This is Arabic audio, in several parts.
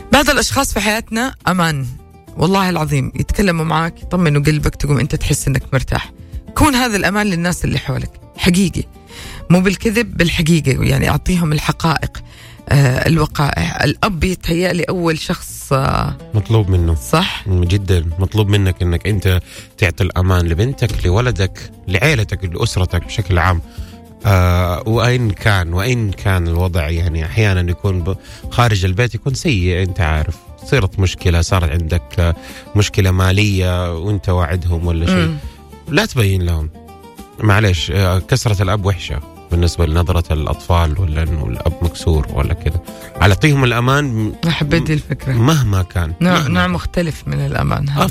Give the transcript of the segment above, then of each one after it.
بعض الأشخاص في حياتنا أمان، والله العظيم يتكلموا معك يطمنوا قلبك، تقوم أنت تحس أنك مرتاح. كون هذا الأمان للناس اللي حولك حقيقي، مو بالكذب، بالحقيقة، يعني أعطيهم الحقائق، الوقائع. الأب يتهيألي أول شخص مطلوب منه، صح جدا مطلوب منك أنك أنت تعطي الأمان لبنتك، لولدك، لعائلتك، لأسرتك بشكل عام. وإن كان الوضع يعني أحيانا يكون خارج البيت يكون سيء، أنت عارف، صارت مشكلة، صارت عندك مشكلة مالية وأنت واعدهم ولا شيء، لا تبين لهم. معلش، كسرة الأب وحشة بالنسبة لنظرة الأطفال، ولا إنه الأب مكسور ولا كده. أعطيهم الأمان. حبيت دي الفكرة. مهما كان نوع مختلف من الأمان هذا.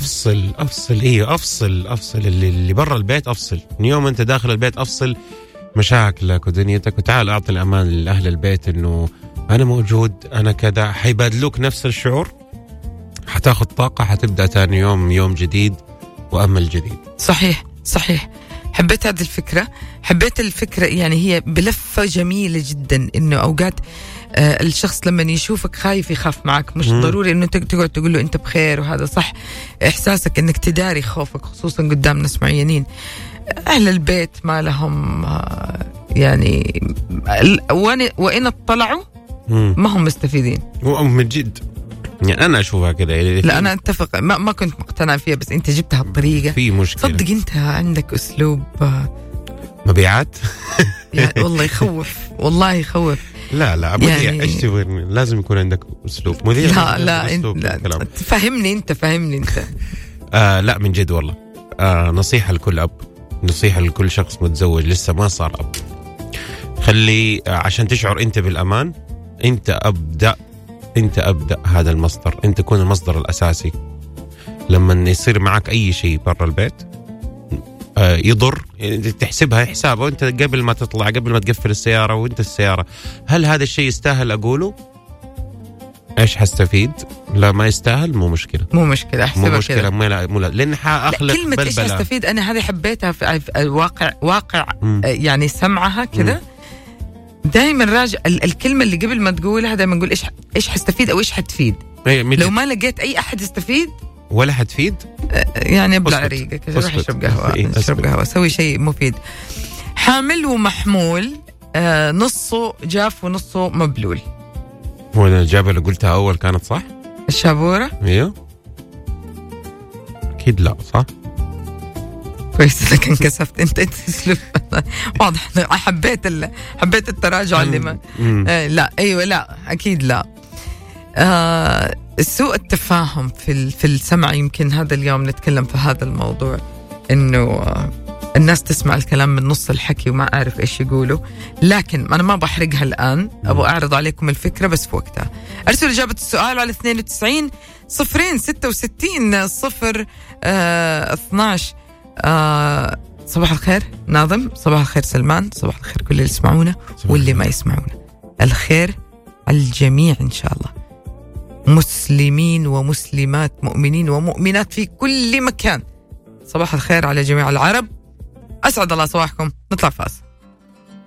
أفصل اللي برا البيت، أفصل يوم أنت داخل البيت، أفصل مشاكلك ودنيتك، وتعال أعطي الأمان لأهل البيت إنه أنا موجود، أنا كذا. حيبادلوك نفس الشعور، حتاخد طاقة، حتبدأ تاني يوم جديد وأمل جديد. صحيح. حبيت هذه الفكرة، حبيت الفكرة، يعني هي بلفة جميلة جدا. إنه أوقات الشخص لما يشوفك خايف يخاف معك، مش ضروري إنه تقعد تقول له أنت بخير، وهذا صح. إحساسك إنك تداري خوفك، خصوصا قدام ناس معينين. أهل البيت ما لهم يعني وإن اطلعوا ما هم مستفيدين. من جد، يعني أنا أشوفها كده. لا أنا أتفق، ما كنت مقتنع فيها، بس أنت جبتها الطريقة. في مشكلة، صدق أنت عندك أسلوب مبيعات يعني والله يخوف. لا مذيع، يعني اشتغل، لازم يكون عندك أسلوب مذيع. لا فهمني أنت. لا من جد والله. نصيحة لكل أب، نصيحة لكل شخص متزوج لسه ما صار أب. خلي عشان تشعر أنت بالأمان، أنت أبدأ هذا المصدر، أنت تكون المصدر الأساسي. لما يصير معك أي شيء برا البيت يضر، تحسبها حساب، وأنت قبل ما تطلع، قبل ما تقفل السيارة وأنت السيارة، هل هذا الشيء يستاهل أقوله؟ إيش حستفيد؟ لا ما يستاهل، مو مشكلة أحسبها كده. مو لأن حأخلق كلمة بلبلة. إيش حستفيد، أنا هذه حبيتها في واقع يعني سمعها كده. دائما راجع الكلمة اللي قبل ما تقولها، دائما نقول إيش حستفيد أو إيش حتفيد. لو ما لقيت أي أحد يستفيد ولا حتفيد، يعني ابلع ريقك، روح اشرب قهوة، سوي شيء مفيد. حامل ومحمول، نصه جاف ونصه مبلول. هو الإجابة اللي قلتها أول كانت صح؟ الشابورة؟ ايوه أكيد لا صح؟ كويس انك انكسفت انت اسلوب واضح. حبيت التراجع اللي ما لا ايوه لا اكيد لا. سوء التفاهم في السمع، يمكن هذا اليوم نتكلم في هذا الموضوع، انه الناس تسمع الكلام من نص الحكي وما أعرف إيش يقولوا. لكن أنا ما بحرقها الآن، أبغى أعرض عليكم الفكرة بس في وقتها. أرسلوا إجابة السؤال على 92 066 012. صباح الخير ناظم، صباح الخير سلمان، صباح الخير كل اللي يسمعونا واللي ما يسمعونا. الخير على الجميع إن شاء الله، مسلمين ومسلمات، مؤمنين ومؤمنات في كل مكان. صباح الخير على جميع العرب، أسعد الله صباحكم. نطلع فاصل.